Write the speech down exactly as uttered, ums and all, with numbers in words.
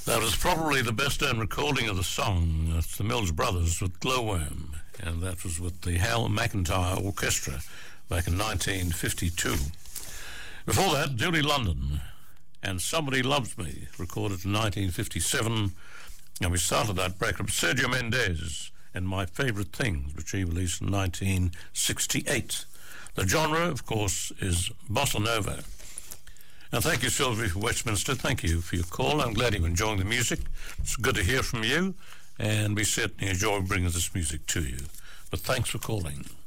That was probably the best known recording of the song. It's the Mills Brothers with Glowworm, and that was with the Hal McIntyre Orchestra back in nineteen fifty-two. Before that, Julie London and Somebody Loves Me, recorded in nineteen fifty-seven, and we started that break with Sergio Mendes and My Favourite Things, which he released in nineteen sixty-eight. The genre, of course, is Bossa Nova. And thank you, Sylvie, for Westminster. Thank you for your call. I'm glad you're enjoying the music. It's good to hear from you, and we certainly enjoy bringing this music to you. But thanks for calling.